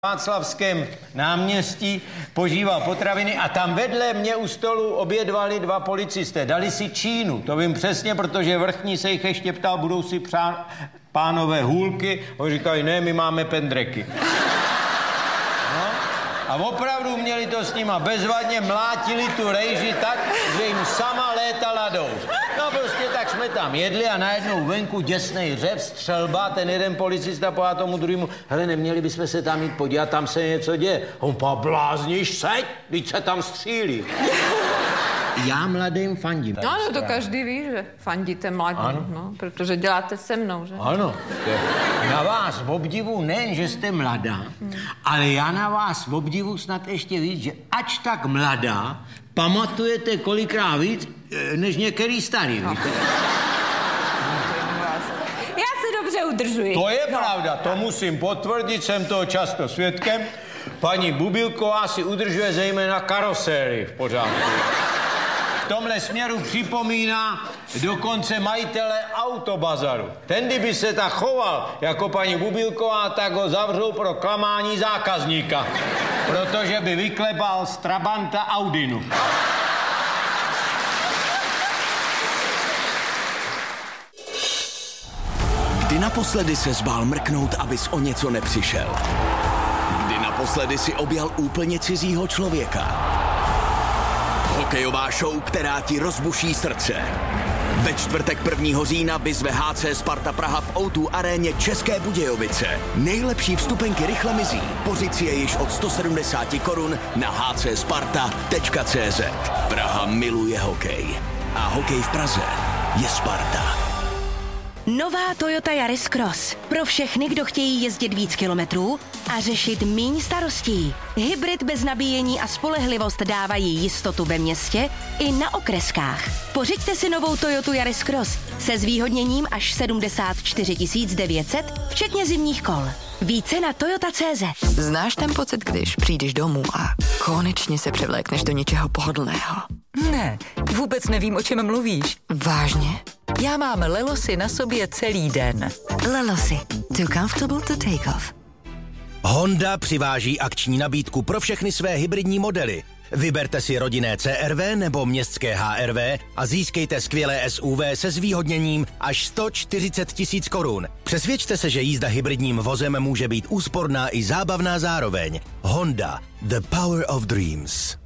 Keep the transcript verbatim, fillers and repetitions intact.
Václavském náměstí požíval potraviny a tam vedle mě u stolu obědvali dva policisté. Dali si Čínu, to vím přesně, protože vrchní se jich ještě ptal, budou si přát pánové hůlky. Oni říkali, ne, my máme pendreky. No, a opravdu měli to s nima bezvadně, mlátili tu rejži tak, že jim sama létala douš. No prostě tak jsme tam jedli a najednou venku děsnej řev, střelba, ten jeden policista pohá tomu druhému, hele, neměli bychom se tam jít podívat, tam se něco děje. On pa, blázníš, seď, teď se tam střílí. Já mladým fandím. No, no to každý ví, že fandíte mladým, no, protože děláte se mnou, že? Ano. Na vás v obdivu nejen, že jste mladá, hmm. ale já na vás v obdivu snad ještě víc, že ač tak mladá, pamatujete kolikrát víc, než některý starý, no. Víte? Já se dobře udržuji. To je no. pravda, to musím potvrdit, jsem toho často svědkem. Paní Bubilková si udržuje zejména karoséry v pořádku. V tomhle směru připomíná dokonce majitele autobazaru. Ten, kdyby se tak choval jako paní Bubilková, tak ho zavřou pro klamání zákazníka, protože by vyklepal z Trabanta Audinu. Kdy naposledy se zbál mrknout, abys o něco nepřišel? Kdy naposledy si objal úplně cizího člověka? Hokejová show, která ti rozbuší srdce. Ve čtvrtek prvního října vyzve H C Sparta Praha v ó dva aréně České Budějovice. Nejlepší vstupenky rychle mizí. Pořiď si je již od sto sedmdesát korun na h c sparta tečka c z. Praha miluje hokej. A hokej v Praze je Sparta. Nová Toyota Yaris Cross. Pro všechny, kdo chtějí jezdit víc kilometrů a řešit míň starostí. Hybrid bez nabíjení a spolehlivost dávají jistotu ve městě i na okreskách. Pořiďte si novou Toyotu Yaris Cross se zvýhodněním až sedmdesát čtyři tisíc devět set, včetně zimních kol. Více na toyota tečka cé zet. Znáš ten pocit, když přijdeš domů a konečně se převlékneš do něčeho pohodlného? Ne, vůbec nevím, o čem mluvíš. Vážně? Já mám Lelosy na sobě celý den. Lelosy. Too comfortable to take off. Honda přiváží akční nabídku pro všechny své hybridní modely. Vyberte si rodinné C R V nebo městské H R V a získejte skvělé S U V se zvýhodněním až sto čtyřicet tisíc korun. Přesvědčte se, že jízda hybridním vozem může být úsporná i zábavná zároveň. Honda. The power of dreams.